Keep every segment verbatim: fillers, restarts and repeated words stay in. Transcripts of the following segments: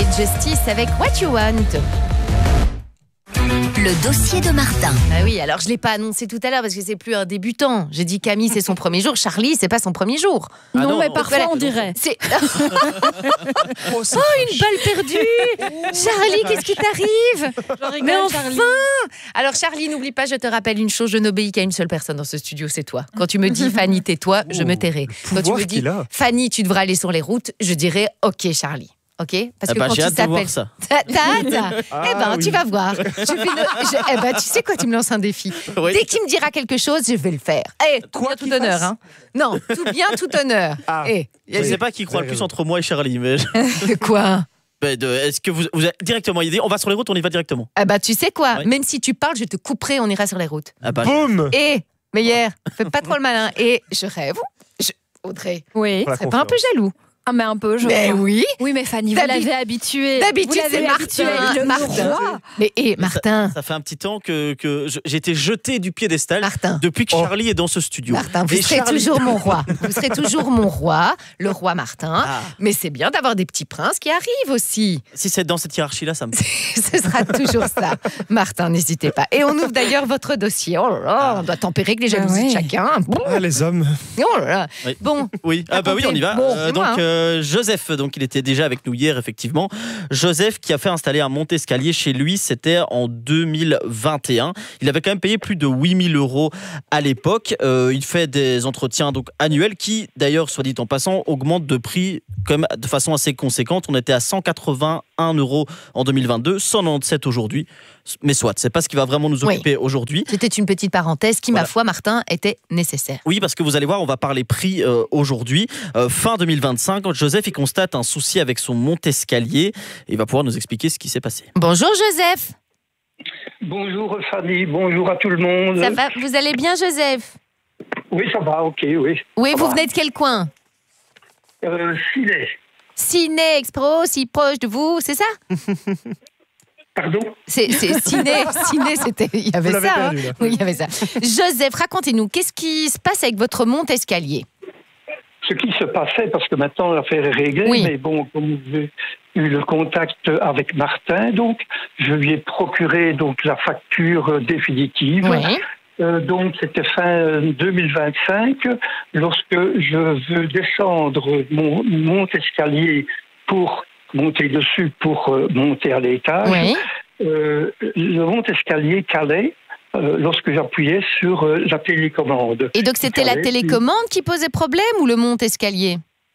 Justice avec What You Want. Le dossier de Martin. Ah oui, alors je ne l'ai pas annoncé tout à l'heure parce que c'est plus un débutant. J'ai dit Camille, c'est son premier jour. Charlie, c'est pas son premier jour. Ah non, non, mais non, parfois voilà. on dirait. C'est... oh, une balle perdue. Charlie, qu'est-ce qui t'arrive? Mais enfin. Alors Charlie, n'oublie pas, je te rappelle une chose, je n'obéis qu'à une seule personne dans ce studio, c'est toi. Quand tu me dis Fanny, tais-toi, je me tairai. Quand tu me dis Fanny, tu devras aller sur les routes, je dirai OK Charlie. Ok, parce eh que ben, quand j'ai tu hâte de t'appelles, voir ça. t'as hâte. Ah, eh ben, oui. tu vas voir. Je vais le... je... Eh ben, tu sais quoi, tu me lances un défi. Oui. Dès qu'il me dira quelque chose, je vais le faire. Eh, tout Quoi bien, tout qu'il honneur, fasse. hein. Non, tout bien, tout honneur. Ah. Eh, Je ne sais pas qui croit le plus entre moi et Charlie, mais de quoi? Ben, de- est-ce que vous, vous avez directement idée? On va sur les routes, on y va directement. Ah bah, tu sais quoi? Oui. Même si tu parles, je te couperai, on ira sur les routes. Ah bah, Boum. Et, Meyer, fais pas trop le malin. Et je rêve. Je... Audrey, Oui. Voilà. tu serais pas un peu jaloux? Ah, mais un peu, je Mais crois. oui. Oui, mais Fanny, vous D'habi- l'avez habitué. D'habitude, Vous l'avez c'est habitué, Martin. le Martin. roi. Mais, et Martin, ça fait un petit temps que, que je- j'ai été jeté du piédestal Martin. depuis que Oh. Charlie est dans ce studio. Martin, vous Et serez Charlie- toujours mon roi. Vous serez toujours mon roi, le roi Martin. Ah. Mais c'est bien d'avoir des petits princes qui arrivent aussi. Si c'est dans cette hiérarchie-là, ça me. Ce sera toujours ça. Martin, n'hésitez pas. Et on ouvre d'ailleurs votre dossier. Oh là là, on doit tempérer que les jalousies Ah ouais. de chacun. Bon, Ah, les hommes. oh là là. Oui. Bon, Oui, ah bah oui, on y va. Bon, Euh, dis-moi, donc hein. euh, Joseph, donc il était déjà avec nous hier, effectivement. Joseph qui a fait installer un monte-escalier chez lui, c'était en deux mille vingt et un. Il avait quand même payé plus de huit mille euros à l'époque. Euh, il fait des entretiens donc annuels qui, d'ailleurs, soit dit en passant, augmentent de prix comme de façon assez conséquente. On était à cent quatre-vingt-un euros en deux mille vingt-deux, cent quatre-vingt-dix-sept aujourd'hui. Mais soit, c'est pas ce qui va vraiment nous occuper aujourd'hui. c'était une petite parenthèse qui, Voilà. ma foi, Martin, était nécessaire. Oui, parce que vous allez voir, on va parler prix euh, aujourd'hui. Euh, fin deux mille vingt-cinq, quand Joseph il constate un souci avec son monte-escalier. Et il va pouvoir nous expliquer ce qui s'est passé. Bonjour Joseph. Bonjour Fanny, bonjour à tout le monde. Ça va? Vous allez bien Joseph? Oui, ça va, ok, oui. Oui, Ça vous va. venez de quel coin? Euh, Filet, Ciné Expro, si proche de vous, c'est ça? pardon. C'est, c'est ciné, ciné, c'était, il y avait Vous l'avez ça. perdu, hein. là. Oui, il y avait ça. Joseph, racontez-nous, qu'est-ce qui se passe avec votre monte-escalier? Ce qui se passait, parce que maintenant l'affaire est réglée, Oui. mais bon, comme j'ai eu le contact avec Martin, donc je lui ai procuré donc la facture euh, définitive. Oui. Euh, donc c'était fin euh, deux mille vingt-cinq, lorsque je veux descendre mon monte-escalier pour monter dessus, pour euh, monter à l'étage. Oui. Euh, le monte-escalier calait euh, lorsque j'appuyais sur euh, la télécommande. Et donc c'était la Calait, télécommande qui posait problème ou le monte-escalier?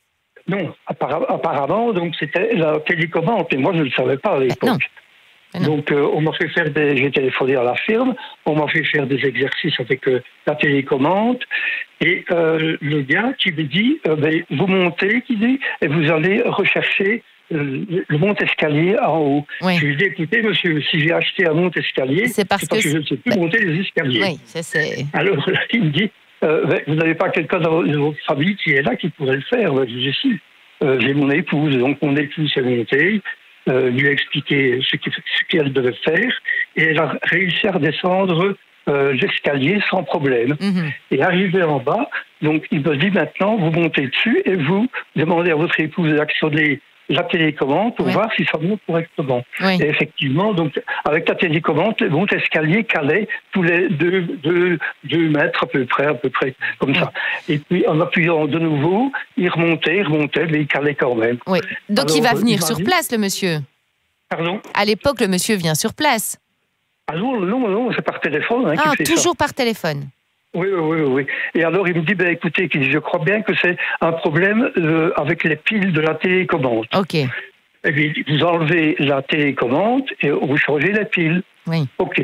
Non, appara- apparemment, donc c'était la télécommande, et moi je ne le savais pas à non. l'époque. Mais non. Donc euh, on m'a fait faire des, j'ai téléphoné à la firme, on m'a fait faire des exercices avec euh, la télécommande, et euh, le gars qui me dit, euh, ben, vous montez, qui dit, et vous allez rechercher euh, le monte-escalier en haut. Oui. Je lui ai dit, écoutez monsieur, si j'ai acheté un monte-escalier, C'est parce que je ne sais plus c'est- monter les escaliers. Oui, ça c'est. Alors là, il me dit, euh, ben, vous n'avez pas quelqu'un dans dans votre famille qui est là qui pourrait le faire? Ben, je dis si. Euh, j'ai mon épouse, donc mon épouse est montée, euh, lui a expliqué ce qu'il- ce qu'elle devait faire, et elle a réussi à redescendre euh, l'escalier sans problème. Mhm. Et arrivé en bas, donc il me dit maintenant, vous montez dessus et vous demandez à votre épouse d'actionner la télécommande pour Ouais. voir si ça monte correctement. Oui. Et effectivement, donc, avec la télécommande, le monte-escalier calait tous les deux, deux, deux mètres à peu près, à peu près, comme ça. Et puis, en appuyant de nouveau, il remontait, il remontait, mais il calait quand même. Oui. Donc Alors, il va euh, venir il m'a sur dit- place, le monsieur. Pardon? À l'époque, le monsieur vient sur place. Ah non, non, non, c'est par téléphone hein, Ah, qu'il fait ça. toujours par téléphone. Oui, oui, oui, oui. Et alors, il me dit, ben, écoutez, qu'il dit, je crois bien que c'est un problème euh, avec les piles de la télécommande. Ok. Et puis, vous enlevez la télécommande et vous changez les piles. Oui. OK.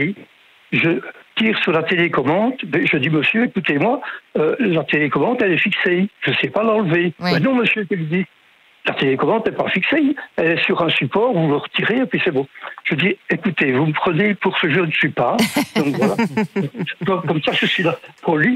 Je tire sur la télécommande. Ben, je dis, monsieur, écoutez-moi, euh, la télécommande, elle est fixée. Je ne sais pas l'enlever. Oui. Ben non, monsieur, il me dit, la télécommande n'est pas fixée. Elle est sur un support, vous le retirez et puis c'est bon. Je dis, écoutez, vous me prenez pour ce que je ne suis pas. Donc voilà. Donc, comme ça, je suis là pour lui.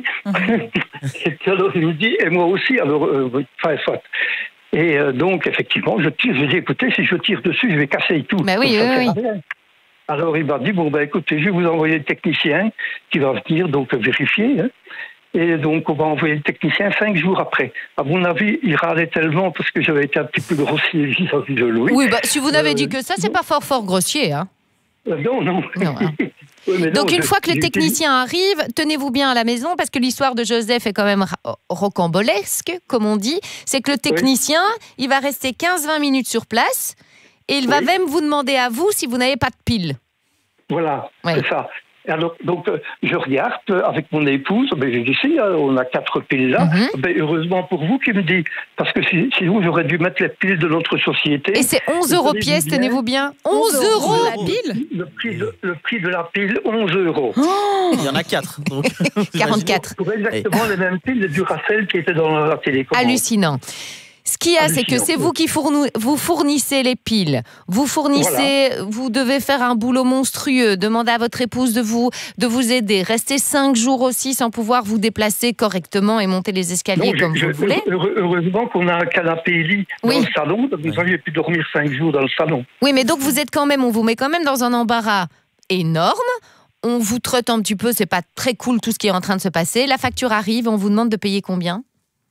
Et puis alors, il me dit, et moi aussi, alors, euh, oui, enfin, soit. Et euh, donc, effectivement, je tire, je dis, écoutez, si je tire dessus, je vais casser tout. Bah oui, Donc, ça oui, sert à oui. rien. Alors, il m'a dit, bon, ben écoutez, je vais vous envoyer le technicien qui va venir donc vérifier. Hein. Et donc, on va envoyer le technicien cinq jours après. À mon avis, il râlait tellement parce que j'avais été un petit peu grossier vis-à-vis de lui. Oui, bah, si vous n'avez Euh, dit que ça, c'est non. pas fort, fort grossier. Hein. Euh, Non, non. Non, hein. Oui, mais Donc, non, une je- fois que le j'ai été- technicien arrive, tenez-vous bien à la maison parce que l'histoire de Joseph est quand même ra- rocambolesque, comme on dit. C'est que le technicien, il va rester quinze à vingt minutes sur place et il va Oui. même vous demander à vous si vous n'avez pas de pile. Voilà, Oui. c'est ça. Et alors, donc, euh, je regarde euh, avec mon épouse, ben, j'ai dit, si, hein, on a quatre piles là. Mhm. Ben, heureusement pour vous qui me dit, parce que si- sinon j'aurais dû mettre les piles de notre société. Et c'est onze Et euros tenez-vous pièce, bien, tenez-vous bien. onze euros la pile. Le prix, de, le prix de la pile, onze euros. Il y en a quatre. Donc, quarante-quatre. Pour exactement les mêmes piles de Duracell qui étaient dans la télécommande. Hallucinant. Ce qu'il y a, c'est que Hallucinant. c'est vous qui fournou- vous fournissez les piles. Vous fournissez, vous devez faire un boulot monstrueux. Demandez à votre épouse de vous, de vous aider. Restez cinq jours aussi sans pouvoir vous déplacer correctement et monter les escaliers Non, comme je- vous le je- voulez. heure- Heureusement qu'on a un canapé lit Oui. dans le salon, donc vous auriez pu dormir cinq jours dans le salon. Oui, mais donc vous êtes quand même, on vous met quand même dans un embarras énorme. On vous trotte un petit peu, c'est pas très cool tout ce qui est en train de se passer. La facture arrive, on vous demande de payer combien ?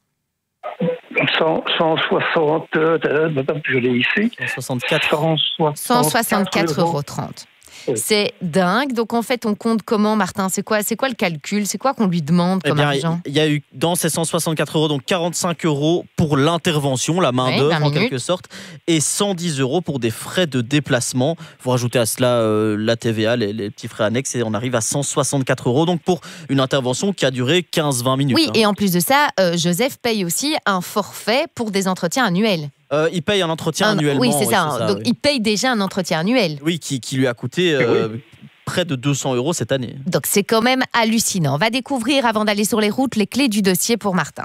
cent, cent soixante, euh, je l'ai ici. soixante-quatre. cent soixante-quatre euros trente. Oui. C'est dingue. Donc en fait, on compte comment, Martin ? C'est quoi, c'est quoi le calcul ? C'est quoi qu'on lui demande Eh comme bien, argent ? il y a eu dans ces cent soixante-quatre euros, donc quarante-cinq euros pour l'intervention, la main Ouais, d'œuvre vingt en minutes. quelque sorte, et cent dix euros pour des frais de déplacement. Vous rajoutez à cela euh, la T V A, les, les petits frais annexes, et on arrive à cent soixante-quatre euros. Donc pour une intervention qui a duré quinze à vingt minutes. Oui, hein. et en plus de ça, euh, Joseph paye aussi un forfait pour des entretiens annuels. Euh, il paye un entretien Un- annuellement. oui, c'est ça. oui, Donc oui. il paye déjà un entretien annuel. Oui, qui, qui lui a coûté euh, près de deux cents euros cette année. Donc c'est quand même hallucinant. On va découvrir, avant d'aller sur les routes, les clés du dossier pour Martin.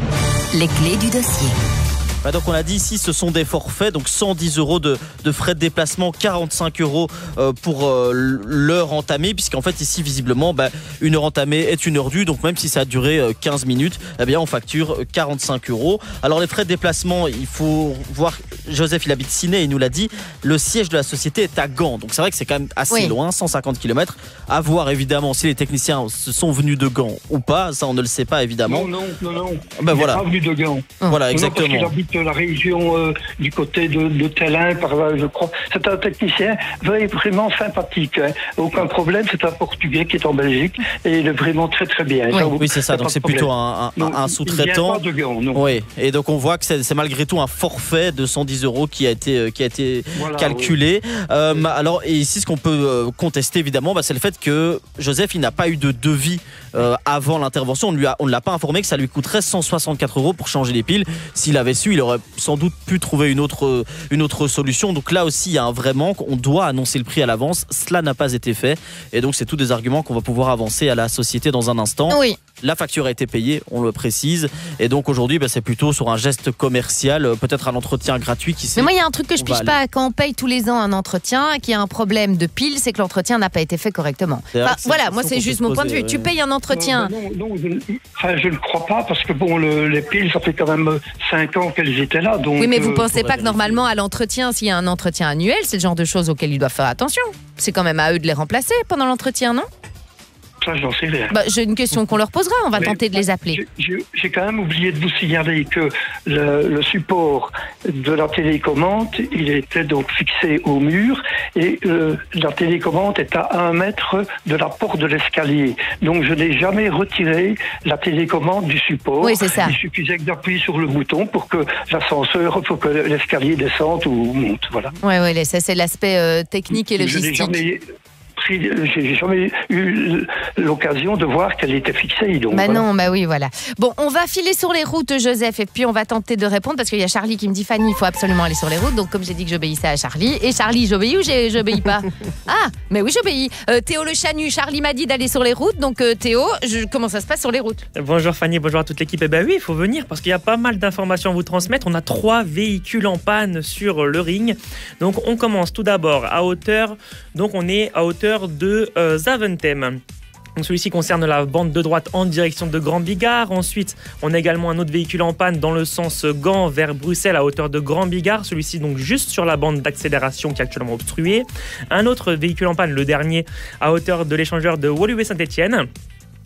Les clés du dossier. Bah donc on l'a dit ici, ce sont des forfaits, donc cent dix euros de, de frais de déplacement, quarante-cinq euros euh, pour euh, l'heure entamée, puisqu'en fait ici visiblement bah, une heure entamée est une heure due, donc même si ça a duré euh, quinze minutes, eh bien on facture quarante-cinq euros. Alors les frais de déplacement, il faut voir, Joseph il habite Ciné, il nous l'a dit, le siège de la société est à Gand, donc c'est vrai que c'est quand même assez Oui. loin, cent cinquante kilomètres, à voir évidemment si les techniciens se sont venus de Gand ou pas, ça on ne le sait pas évidemment. Non, non, non, non. Ben Il voilà. n'est pas venu de Gand. Voilà, Non, parce qu'il exactement. habite la région euh, du côté de, de Tellin, par là, je crois. C'est un technicien vraiment sympathique. Hein. Aucun problème, c'est un Portugais qui est en Belgique et il est vraiment très très bien. Oui. Ça, Oui, c'est ça, y a donc pas c'est de problème. plutôt un, un- Non, un il sous-traitant. vient pas de Gand, non. Oui, et donc on voit que c'est c'est malgré tout un forfait de cent dix euros qui a été, euh, qui a été Voilà, calculé. Euh, alors, et ici, ce qu'on peut euh, contester évidemment, bah, c'est le fait que Joseph, il n'a pas eu de devis euh, avant l'intervention. On lui a- on ne l'a pas informé que ça lui coûterait cent soixante-quatre euros pour changer les piles. S'il avait su, il aurait sans doute pu trouver une autre, une autre solution. Donc là aussi, il y a un vrai manque. On doit annoncer le prix à l'avance. Cela n'a pas été fait. Et donc, c'est tous des arguments qu'on va pouvoir avancer à la société dans un instant. Oui. La facture a été payée, on le précise. Et donc aujourd'hui, bah, c'est plutôt sur un geste commercial, euh, peut-être un entretien gratuit qui s'est... Mais moi, il y a un truc que je On va pige pas. Quand on paye tous les ans un entretien, qu'il y a un problème de pile, c'est que l'entretien n'a pas été fait correctement. C'est vrai Enfin, que c'est voilà, une moi, question c'est qu'on juste peut mon se point de vue. poser, Tu ouais. payes un entretien. Non, non, non, je, enfin, je ne crois pas parce que bon, le- les piles, ça fait quand même cinq ans qu'elles étaient là. Donc, Oui, mais vous euh, pensez faudrait pas que vérifier. normalement, à l'entretien, s'il y a un entretien annuel, c'est le genre de choses auxquelles ils doivent faire attention. C'est quand même à eux de les remplacer pendant l'entretien, non ? ça, j'en sais rien. Bah, j'ai une question qu'on leur posera. On va Mais- tenter de les appeler. J'ai- J'ai j'ai quand même oublié de vous signaler que le, le support de la télécommande, il était donc fixé au mur et euh, la télécommande est à un mètre de la porte de l'escalier. Donc je n'ai jamais retiré la télécommande du support. Oui, c'est ça. Il suffisait que d'appuyer sur le bouton pour que l'ascenseur, pour que l'escalier descende ou monte. Voilà. Ouais, ouais, ça c'est l'aspect euh, technique et Je n'ai logistique. jamais pris, j'ai jamais eu l'occasion de voir qu'elle était fixée. Donc, Bah voilà. non, bah oui, voilà. Bon, on va filer sur les routes, Joseph, et puis on va tenter de répondre parce qu'il y a Charlie qui me dit Fanny, il faut absolument aller sur les routes. Donc, comme j'ai dit que j'obéissais à Charlie, et Charlie, j'obéis ou j'ai- j'obéis pas Ah, mais oui, j'obéis. Euh, Théo le Chanu, Charlie m'a dit d'aller sur les routes. Donc, euh, Théo, je- comment ça se passe sur les routes ? Bonjour Fanny, bonjour à toute l'équipe. Eh ben oui, il faut venir parce qu'il y a pas mal d'informations à vous transmettre. On a trois véhicules en panne sur le ring. Donc on commence tout d'abord à hauteur, donc on est à hauteur de euh, Zaventem. Donc celui-ci concerne la bande de droite en direction de Grand Bigard. Ensuite, on a également un autre véhicule en panne dans le sens Gand vers Bruxelles à hauteur de Grand Bigard. Celui-ci donc juste sur la bande d'accélération qui est actuellement obstruée. Un autre véhicule en panne, le dernier, à hauteur de l'échangeur de Woluwe Saint-Étienne.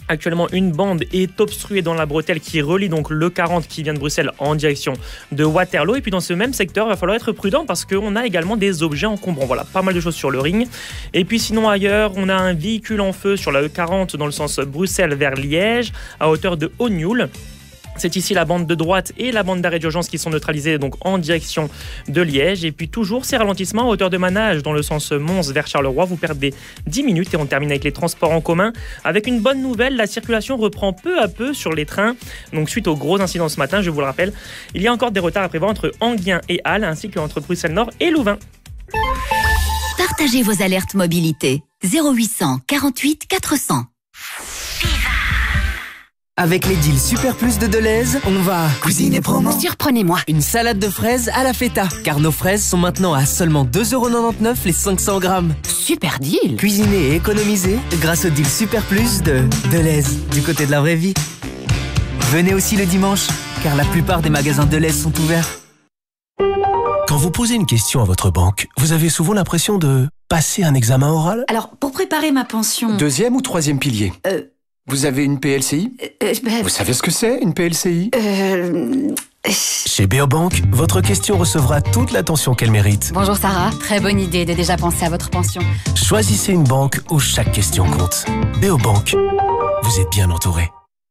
Actuellement, une bande est obstruée dans la bretelle qui relie donc le quarante qui vient de Bruxelles en direction de Waterloo. Et puis dans ce même secteur, il va falloir être prudent parce qu'on a également des objets encombrants. Voilà, pas mal de choses sur le ring. Et puis sinon ailleurs, on a un véhicule en feu sur la E quarante dans le sens Bruxelles vers Liège à hauteur de Haut-Newell. C'est ici la bande de droite et la bande d'arrêt d'urgence qui sont neutralisées donc en direction de Liège. Et puis toujours ces ralentissements à hauteur de Manage dans le sens Mons vers Charleroi. Vous perdez dix minutes et on termine avec les transports en commun. Avec une bonne nouvelle, la circulation reprend peu à peu sur les trains. Donc suite aux gros incidents ce matin, je vous le rappelle, il y a encore des retards à prévoir entre Enghien et Halle ainsi qu'entre Bruxelles Nord et Louvain. Partagez vos alertes mobilité. zéro huit cent quarante-huit quatre cents. Avec les deals Super Plus de Deleuze, on va cuisiner promo. Surprenez-moi. Une salade de fraises à la feta, car nos fraises sont maintenant à seulement deux euros quatre-vingt-dix-neuf les cinq cents grammes. Super deal. Cuisiner et économiser grâce au deal Super Plus de Deleuze, du côté de la vraie vie. Venez aussi le dimanche, car la plupart des magasins Deleuze sont ouverts. Quand vous posez une question à votre banque, vous avez souvent l'impression de passer un examen oral? Alors, pour préparer ma pension... Deuxième ou troisième pilier Euh... Vous avez une P L C I euh, ben, Vous savez ce que c'est, une P L C I Euh... Chez Beobank, votre question recevra toute l'attention qu'elle mérite. Bonjour Sarah, très bonne idée de déjà penser à votre pension. Choisissez une banque où chaque question compte. Beobank, vous êtes bien entouré.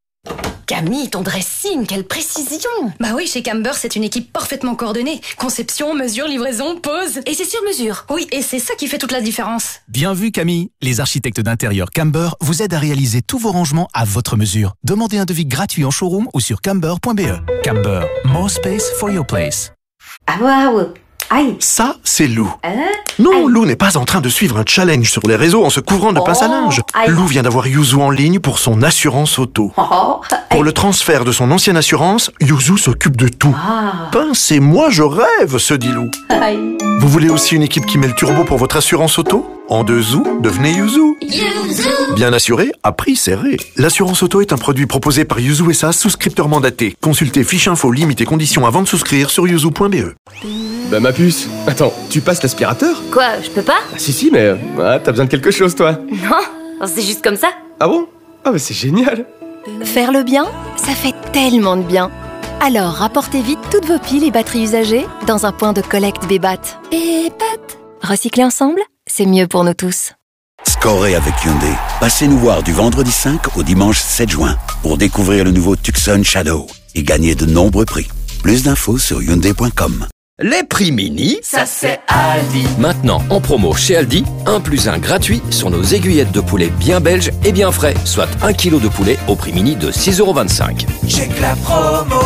Camille, ton dressing, quelle précision! Bah oui, chez Camber, c'est une équipe parfaitement coordonnée. Conception, mesure, livraison, pose. Et c'est sur mesure. Oui, et c'est ça qui fait toute la différence. Bien vu Camille, les architectes d'intérieur Camber vous aident à réaliser tous vos rangements à votre mesure. Demandez un devis gratuit en showroom ou sur camber point b e. Camber, more space for your place. Ah waouh! Aïe! Ça, c'est Lou. Hein? Non, Aïe. Lou n'est pas en train de suivre un challenge sur les réseaux en se couvrant de Oh, pince à linge. aïe. Lou vient d'avoir Yuzu en ligne pour son assurance auto. Oh, Pour le transfert de son ancienne assurance, Yuzu s'occupe de tout. Ah. Ben, c'est moi, je rêve, se dit Lou. Aïe. Vous voulez aussi une équipe qui met le turbo pour votre assurance auto? En deux zou, devenez Yuzu. Yuzu. Bien assuré, à prix serré. L'assurance auto est un produit proposé par Yuzu S A, souscripteur mandaté. Consultez fiche info, limite et conditions avant de souscrire sur yuzu point b e. Bah ma puce, attends, tu passes l'aspirateur? Quoi, je peux pas? Ah si si, mais ah, t'as besoin de quelque chose toi. Non, c'est juste comme ça. Ah bon? Ah bah c'est génial. Faire le bien, ça fait tellement de bien. Alors rapportez vite toutes vos piles et batteries usagées dans un point de collecte Bébat. Bébat. Recycler ensemble, c'est mieux pour nous tous. Scorez avec Hyundai. Passez nous voir du vendredi cinq au dimanche sept juin pour découvrir le nouveau Tucson Shadow et gagner de nombreux prix. Plus d'infos sur hyundai point com. Les prix mini, ça c'est Aldi. Maintenant en promo chez Aldi, un plus un gratuit sur nos aiguillettes de poulet bien belges et bien frais, soit un kilo de poulet au prix mini de six euros vingt-cinq. Check la promo.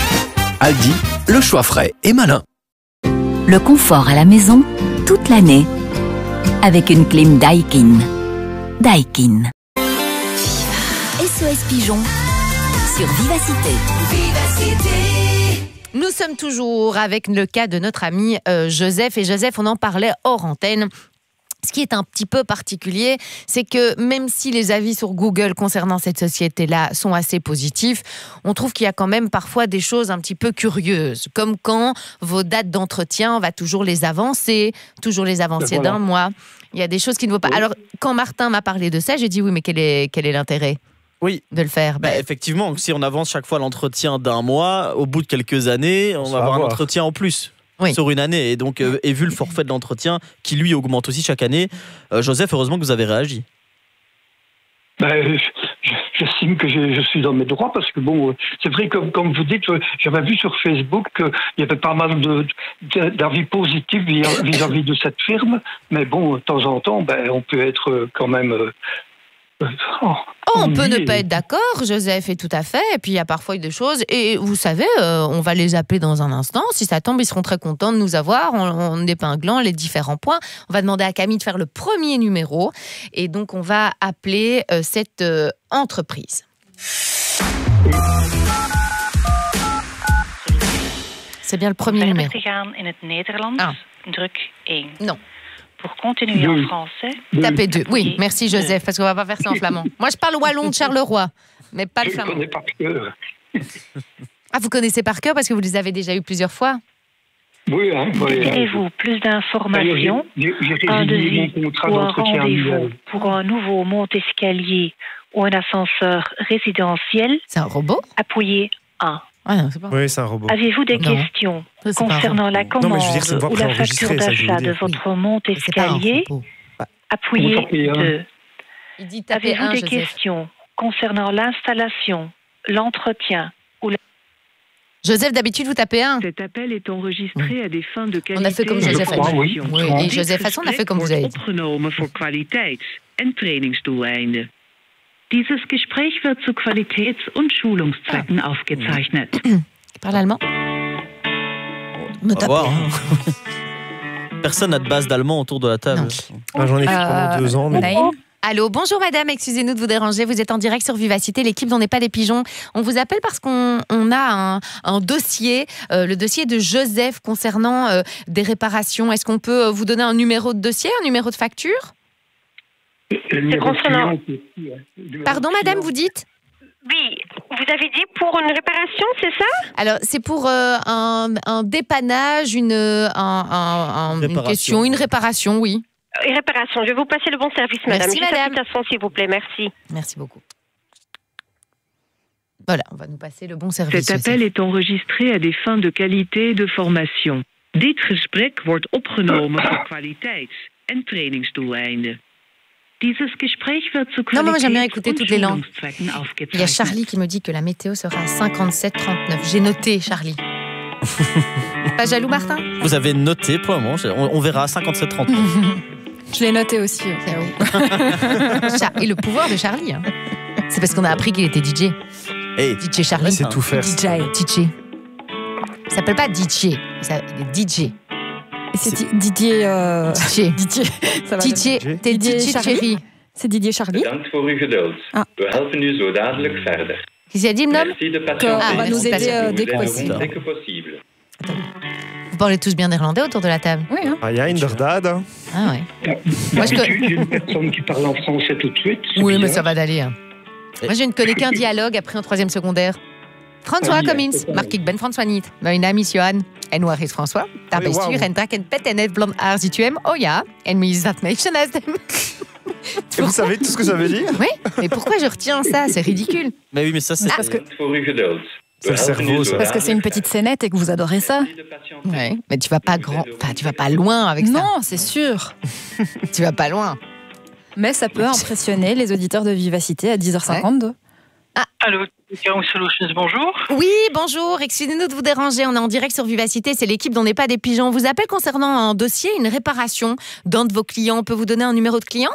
Aldi, le choix frais et malin. Le confort à la maison, toute l'année, avec une clim Daikin. Daikin. S O S Pigeon sur Vivacité. Vivacité. Nous sommes toujours avec le cas de notre ami euh, Joseph. Et Joseph, on en parlait hors antenne. Ce qui est un petit peu particulier, c'est que même si les avis sur Google concernant cette société-là sont assez positifs, on trouve qu'il y a quand même parfois des choses un petit peu curieuses. Comme quand vos dates d'entretien, on va toujours les avancer, toujours les avancer voilà. d'un mois. Il y a des choses qui ne vont pas. Oui. Alors, quand Martin m'a parlé de ça, j'ai dit oui, mais quel est, quel est l'intérêt ? Oui. De le faire. Bah, bah, effectivement, si on avance chaque fois l'entretien d'un mois, au bout de quelques années, on, on va avoir un entretien en plus. Oui. Sur une année. Et donc, euh, et vu le forfait de l'entretien, qui lui augmente aussi chaque année, euh, Joseph, heureusement que vous avez réagi. Ben, j'estime que je suis dans mes droits parce que, bon, c'est vrai que, comme vous dites, j'avais vu sur Facebook qu'il y avait pas mal de, d'avis positifs vis-à-vis de cette firme, mais bon, de temps en temps, ben, on peut être quand même... Oh, oh, on peut ne pas être d'accord, Joseph, et tout à fait. Et puis il y a parfois des choses. Et vous savez, euh, on va les appeler dans un instant. Si ça tombe, ils seront très contents de nous avoir en, en épinglant les différents points. On va demander à Camille de faire le premier numéro. Et donc, on va appeler euh, cette euh, entreprise. C'est bien le premier numéro. In het Nederlands, ah. druk één. Non. Pour continuer en français. Tapez deux. Oui, merci Joseph, parce qu'on va pas faire ça en flamand. Moi, je parle wallon de Charleroi, mais pas le flamand. Je connais par cœur. Ah, vous connaissez par cœur parce que vous les avez déjà eu plusieurs fois. Oui, hein. Désirez-vous plus d'informations, un devis ou un rendez-vous pour un nouveau monte-escalier ou un ascenseur résidentiel, c'est un robot. Appuyez un. Ah non, c'est pas... Oui, c'est un robot. Avez-vous des Non. questions Ça, c'est concernant la Non, mais je veux dire, c'est une commande voix ou la préenregistrée, facture ça, je veux d'achat de dire. votre C'est pas un monte-escalier? robot. Appuyez Vous tapez un. deux. Il dit taper Avez-vous un, des Joseph. questions concernant l'installation, l'entretien ou la... Joseph, d'habitude, vous tapez un. Cet appel est enregistré à des fins de qualité. On a fait comme Joseph a dit. oui. Oui, et Joseph Fasson, on a fait comme vous avez dit. Opgenomen voor kwaliteits- en trainingsdoeleinden. Dieses Gespräch wird zu Qualitäts- und Schulungszwecken aufgezeichnet. Il parle allemand. On va voir, hein. Personne n'a de base d'allemand autour de la table. Ah, j'en ai fait pendant deux ans. Mais... Naïm. Allô, bonjour madame, excusez-nous de vous déranger, vous êtes en direct sur Vivacité, l'équipe d'On n'est pas des pigeons. On vous appelle parce qu'on on a un, un dossier, euh, le dossier de Joseph concernant euh, des réparations. Est-ce qu'on peut vous donner un numéro de dossier, un numéro de facture? C'est concernant- Pardon madame, vous dites? Oui, vous avez dit pour une réparation, c'est ça? Alors, c'est pour euh, un, un dépannage, une, un, un- un- une Réparation. question, une réparation, oui. Une réparation, je vais vous passer le bon service, madame. Merci, Juste madame. application, s'il vous plaît, merci. Merci beaucoup. Voilà, on va nous passer le bon service. Cet appel est enregistré à des fins de qualité et de formation. Dit gesprek wordt opgenomen voor kwaliteits- en trainingsdoeleinden. Dieses Gespräch wird zu Non, moi j'aime bien Qualitäts- écouter und toutes les langues. Schulungszwecken aufgezeichnet. Il y a Charlie qui me dit que la météo sera à cinquante-sept trente-neuf. J'ai noté, Charlie. Pas jaloux, Martin? Vous avez noté pour le moment, on, on verra cinquante-sept trente. Je l'ai noté aussi. Cha- Et le pouvoir de Charlie. hein. C'est parce qu'on a appris qu'il était D J. Hey, D J Charlie. C'est tout faire. D J. D J. Il s'appelle pas D J. Ça- Il est D J. Et c'est Di- Didier. euh, D J. Didier. Ça va D J. donner. T'es D J Charlie. Chéri. C'est Didier Charlie. Bedankt voor uw geduld. Ah. We helpen u zo dadelijk verder. Qu'est-ce qu'il a dit, le homme? Merci de Ah, patienter. on va nous aider, euh, dès que Nous possible. aiderons Dès que possible. Vous parlez tous bien néerlandais autour de la table? Oui, hein. Ah, il y a inderdaad. hein. Ah ouais. Moi, je D'habitude, j'ai une personne qui parle en français tout de suite. c'est Oui, mais bizarre. ça va d'aller. hein. Moi, je ne connais qu'un dialogue après en troisième secondaire. François Ah, Cummins, ja, Mark ik ben François niet. Mijn naam is Johan. En waar is François? Daar Oui, bestuur wauw. en drak en pet en het blond haar ziet u hem? Oh ja. En wie is dat meisje naast hem? Et vous savez tout ce que ça veut dire? Oui, mais pourquoi je retiens ça? C'est ridicule. Mais oui, mais ça, c'est. Ah, Parce que, Bedankt voor uw geduld. C'est le We helpen u cerveau, zo ça. parce que c'est une petite scénette et que vous adorez ça. Merci de patienter. Ouais, mais tu vas pas grand, enfin, tu vas pas loin avec ça. Non, c'est sûr. Tu vas pas loin. Mais ça peut impressionner les auditeurs de Vivacité à dix heures cinquante-deux. Allô, Home Solutions, bonjour. Oui, bonjour. Excusez-nous de vous déranger. On est en direct sur Vivacité. C'est l'équipe d'On n'est pas des pigeons. On vous appelle concernant un dossier, une réparation d'un de vos clients. On peut vous donner un numéro de client?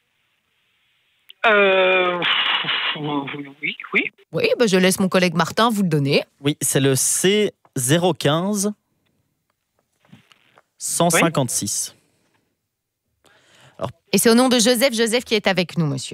Euh, oui, oui. Oui, bah, je laisse mon collègue Martin vous le donner. Oui, c'est le C zéro quinze cent cinquante-six. Et c'est au nom de Joseph. Joseph qui est avec nous, monsieur.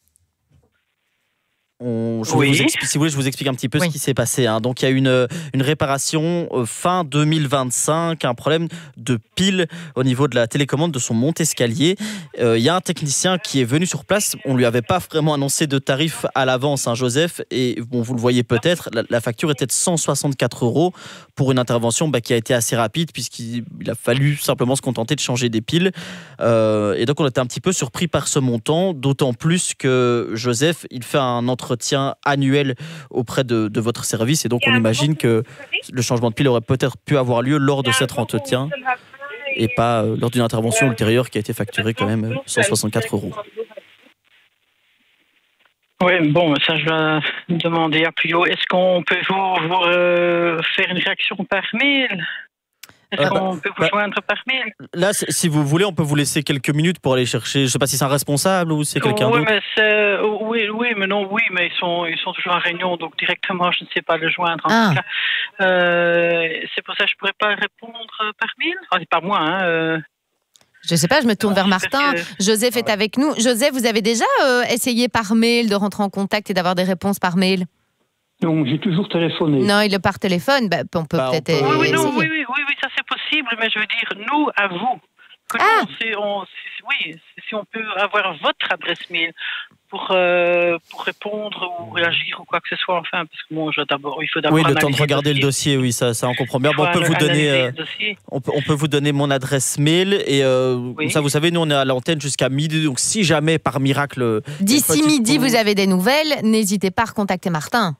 On, je vais Oui. vous expli- si vous voulez, je vous explique un petit peu Oui. ce qui s'est passé. hein. Donc, il y a une, une réparation euh, fin deux mille vingt-cinq, un problème de pile au niveau de la télécommande de son monte-escalier. Euh, Il y a un technicien qui est venu sur place. On lui avait pas vraiment annoncé de tarif à l'avance, hein, Joseph. Et bon, vous le voyez peut-être, la, la facture était de cent soixante-quatre euros pour une intervention bah, qui a été assez rapide puisqu'il il a fallu simplement se contenter de changer des piles. Euh, et donc, on était un petit peu surpris par ce montant, d'autant plus que Joseph, il fait un entretien annuel auprès de, de votre service. Et donc, on imagine que le changement de pile aurait peut-être pu avoir lieu lors de cet entretien et pas euh, lors d'une intervention ultérieure qui a été facturée quand même euh, cent soixante-quatre euros. Oui, bon, ça je vais demander à Plio. Est-ce qu'on peut vous, vous, euh, faire une réaction par mail? Est-ce Euh, qu'on peut vous bah, joindre par mail? Là, c- si vous voulez, on peut vous laisser quelques minutes pour aller chercher. Je ne sais pas si c'est un responsable ou c'est quelqu'un oui, d'autre. mais c'est, oui, oui, mais non, oui, mais ils sont, ils sont toujours en réunion, donc directement, je ne sais pas le joindre. En Ah. tout cas, Euh, c'est pour ça que je pourrais pas répondre par mail. Enfin, c'est pas moi, hein. euh. Je sais pas, je me tourne vers Parce Martin. que- Joseph est avec nous. Joseph, vous avez déjà euh, essayé par mail de rentrer en contact et d'avoir des réponses par mail? Donc, j'ai toujours téléphoné. Non, il est par téléphone. Bah, on peut Bah, on peut-être peut- euh, Oui, oui, non, essayer. oui, oui, oui, oui, ça c'est possible, mais je veux dire, nous, à vous. que ah. on sait, on, si, oui, si on peut avoir votre adresse mail pour, euh, pour répondre ou réagir ou quoi que ce soit, enfin, parce que bon, je, d'abord, il faut d'abord oui, le temps de regarder le dossier, oui, ça, ça on comprend bien. Bon, on peut vous donner, euh, on peut, on peut vous donner mon adresse mail et euh, oui. ça, vous savez, nous on est à l'antenne jusqu'à midi, donc si jamais par miracle d'ici midi vous avez des nouvelles, n'hésitez pas à recontacter Martin.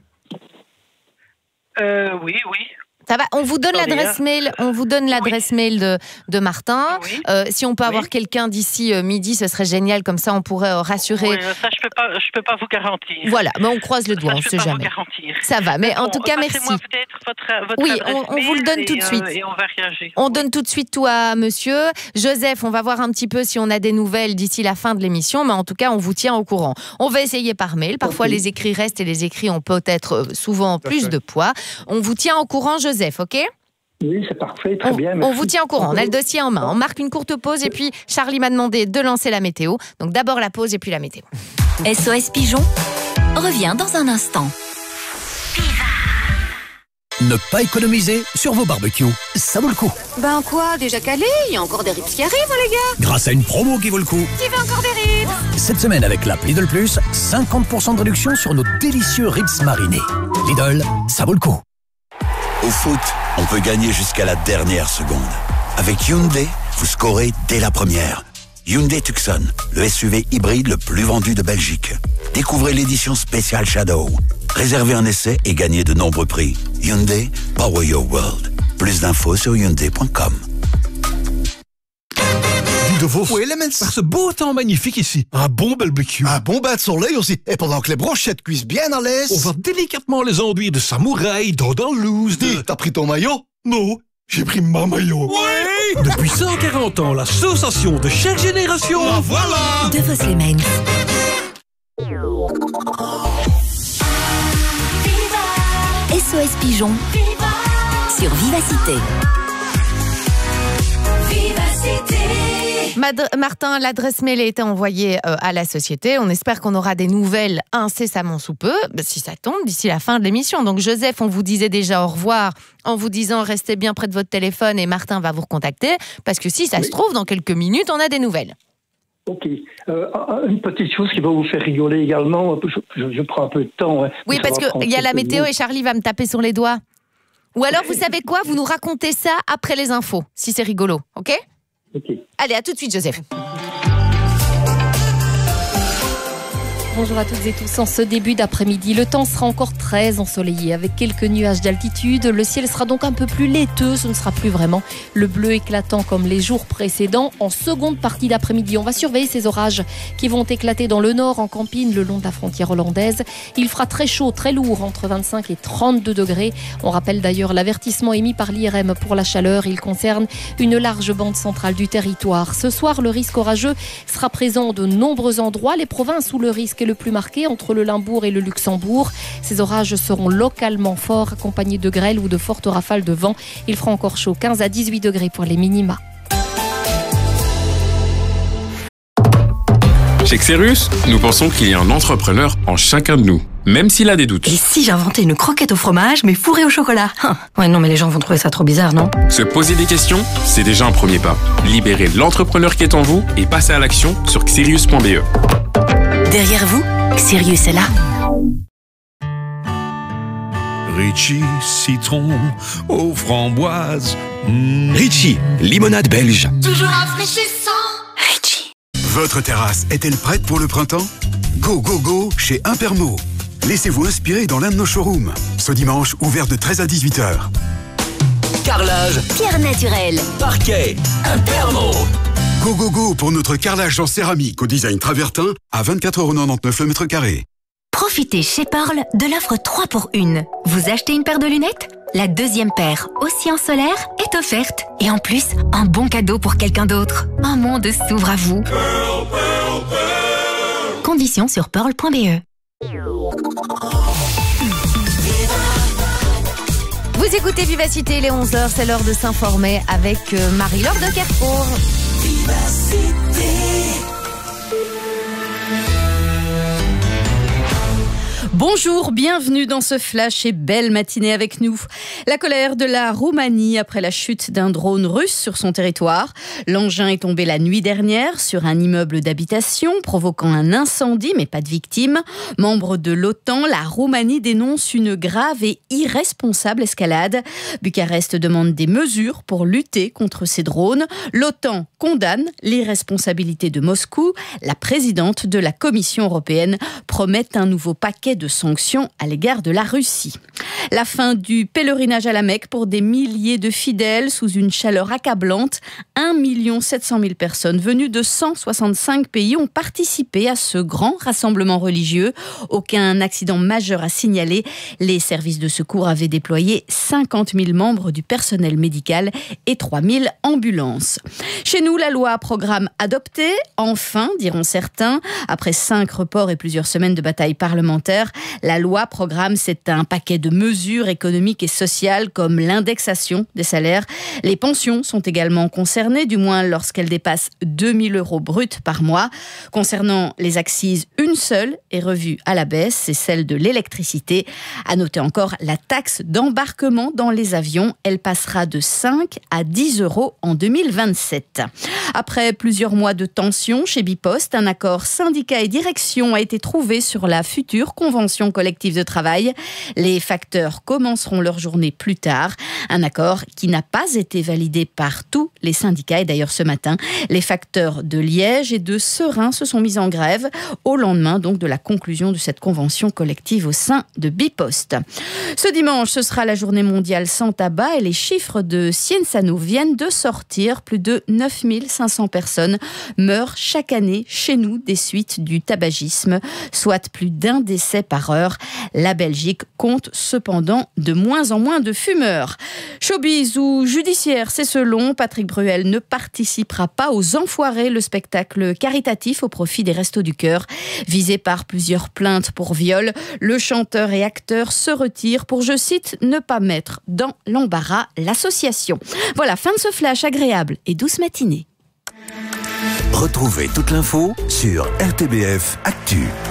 Euh, oui, oui. Ça va, on vous donne Attendez, l'adresse mail, on vous donne l'adresse oui. mail de, de Martin. Oui. Euh, si on peut avoir oui. quelqu'un d'ici euh, midi, ce serait génial, comme ça on pourrait euh, rassurer. Oui, ça je peux pas, je peux pas vous garantir. Voilà, mais on croise le doigt, ça, on ne sait jamais. Ça va, mais bon, en tout cas merci. Peut-être votre, votre oui, on, on vous le donne et, tout de suite. Euh, et on va réagir. On oui. donne tout de suite tout à monsieur Joseph. On va voir un petit peu si on a des nouvelles d'ici la fin de l'émission, mais en tout cas on vous tient au courant. On va essayer par mail. Parfois okay. les écrits restent et les écrits ont peut-être souvent plus fait. de poids. On vous tient au courant, Joseph, ok ? Oui, c'est parfait, très on, bien. Merci. On vous tient au courant, on a le dossier en main. On marque une courte pause et puis Charlie m'a demandé de lancer la météo. Donc d'abord la pause et puis la météo. S O S Pigeon revient dans un instant. Ne pas économiser sur vos barbecues, ça vaut le coup. Ben quoi, déjà calé? Il y a encore des ribs qui arrivent, hein, les gars. Grâce à une promo qui vaut le coup. Qui veut encore des ribs? Cette semaine avec l'app Lidl Plus, cinquante pour cent de réduction sur nos délicieux ribs marinés. Lidl, ça vaut le coup. Au foot, on peut gagner jusqu'à la dernière seconde. Avec Hyundai, vous scorez dès la première. Hyundai Tucson, le S U V hybride le plus vendu de Belgique. Découvrez l'édition spéciale Shadow. Réservez un essai et gagnez de nombreux prix. Hyundai, power your world. Plus d'infos sur hyundai point com. De vos elements par ce beau temps magnifique ici. Un bon barbecue. Un bon bain de soleil aussi. Et pendant que les brochettes cuisent bien à l'aise, on va délicatement les enduire de samouraï, d'odeur loose, de... Dis, t'as pris ton maillot? Non, j'ai pris ma maillot. Ouais. Depuis cent quarante ans, l'association de chaque génération. Ah, voilà. De vos elements. S O S Pigeon sur Vivacité. Vivacité. Mad- Martin, l'adresse mail a été envoyée euh, à la société. On espère qu'on aura des nouvelles incessamment sous peu, bah, si ça tombe, d'ici la fin de l'émission. Donc Joseph, on vous disait déjà au revoir en vous disant restez bien près de votre téléphone et Martin va vous recontacter parce que si ça oui. se trouve, dans quelques minutes, on a des nouvelles. Ok. Euh, une petite chose qui va vous faire rigoler également. Je, je, je prends un peu de temps. Hein, oui, parce qu'il y a la météo et Charlie va me taper sur les doigts. Ou alors, vous savez quoi? Vous nous racontez ça après les infos, si c'est rigolo. Ok? Ok. Allez, à tout de suite, Joseph. Bonjour à toutes et tous. En ce début d'après-midi, le temps sera encore très ensoleillé avec quelques nuages d'altitude. Le ciel sera donc un peu plus laiteux. Ce ne sera plus vraiment le bleu éclatant comme les jours précédents. En seconde partie d'après-midi, on va surveiller ces orages qui vont éclater dans le nord, en Campine, le long de la frontière hollandaise. Il fera très chaud, très lourd, entre vingt-cinq et trente-deux degrés. On rappelle d'ailleurs l'avertissement émis par l'I R M pour la chaleur. Il concerne une large bande centrale du territoire. Ce soir, le risque orageux sera présent en de nombreux endroits. Les provinces où le risque est le plus marqué, entre le Limbourg et le Luxembourg. Ces orages seront localement forts, accompagnés de grêle ou de fortes rafales de vent. Il fera encore chaud, quinze à dix-huit degrés pour les minima. Chez Xerus, nous pensons qu'il y a un entrepreneur en chacun de nous, même s'il a des doutes. Et si j'inventais une croquette au fromage, mais fourrée au chocolat? Ouais, non, mais les gens vont trouver ça trop bizarre, non? Se poser des questions, c'est déjà un premier pas. Libérez l'entrepreneur qui est en vous et passez à l'action sur xerius point b e. Derrière vous, Sirius est là. Ritchie, citron aux framboises. Mmh. Ritchie, limonade belge. Toujours rafraîchissant. Ritchie. Votre terrasse est-elle prête pour le printemps? Go, go, go chez Impermo. Laissez-vous inspirer dans l'un de nos showrooms. Ce dimanche, ouvert de treize à dix-huit heures. Carrelage. Pierre naturelle. Parquet. Impermo. Go, go, go pour notre carrelage en céramique au design travertin à vingt-quatre euros quatre-vingt-dix le mètre carré. Profitez chez Pearl de l'offre trois pour une. Vous achetez une paire de lunettes? La deuxième paire, aussi en solaire, est offerte. Et en plus, un bon cadeau pour quelqu'un d'autre. Un monde s'ouvre à vous. Pearl, Pearl, Pearl. Conditions sur pearl point b e. Vous écoutez Vivacité, il est onze heures, c'est l'heure de s'informer avec Marie-Laure de Carrefour. Vivacité. Bonjour, bienvenue dans ce flash et belle matinée avec nous. La colère de la Roumanie après la chute d'un drone russe sur son territoire. L'engin est tombé la nuit dernière sur un immeuble d'habitation, provoquant un incendie, mais pas de victimes. Membre de l'OTAN, la Roumanie dénonce une grave et irresponsable escalade. Bucarest demande des mesures pour lutter contre ces drones. L'OTAN condamne l'irresponsabilité de Moscou. La présidente de la Commission européenne promet un nouveau paquet de sanctions à l'égard de la Russie. La fin du pèlerinage à la Mecque pour des milliers de fidèles sous une chaleur accablante. un million sept cent mille personnes venues de cent soixante-cinq pays ont participé à ce grand rassemblement religieux. Aucun accident majeur à signaler. Les services de secours avaient déployé cinquante mille membres du personnel médical et trois mille ambulances. Chez nous, la loi programme adoptée. Enfin, diront certains, après cinq reports et plusieurs semaines de bataille parlementaire, la loi programme, c'est un paquet de mesures économiques et sociales comme l'indexation des salaires. Les pensions sont également concernées, du moins lorsqu'elles dépassent deux mille euros bruts par mois. Concernant les accises, une seule est revue à la baisse, c'est celle de l'électricité. À noter encore la taxe d'embarquement dans les avions. Elle passera de cinq à dix euros en deux mille vingt-sept. Après plusieurs mois de tension chez Bipost, un accord syndicat et direction a été trouvé sur la future convention collective de travail. Les facteurs commenceront leur journée plus tard. Un accord qui n'a pas été validé par tous les syndicats. Et d'ailleurs, ce matin, les facteurs de Liège et de Serein se sont mis en grève au lendemain donc de la conclusion de cette convention collective au sein de Bipost. Ce dimanche, ce sera la journée mondiale sans tabac et les chiffres de Cienzano viennent de sortir. Plus de neuf mille cinq cents personnes meurent chaque année chez nous des suites du tabagisme, soit plus d'un décès par heure. La Belgique compte cependant de moins en moins de fumeurs. Showbiz ou judiciaire, c'est selon. Patrick Bruel ne participera pas aux Enfoirés, le spectacle caritatif au profit des Restos du Cœur. Visé par plusieurs plaintes pour viol, le chanteur et acteur se retire pour, je cite, ne pas mettre dans l'embarras l'association. Voilà, fin de ce flash agréable et douce matinée. Retrouvez toute l'info sur R T B F Actu.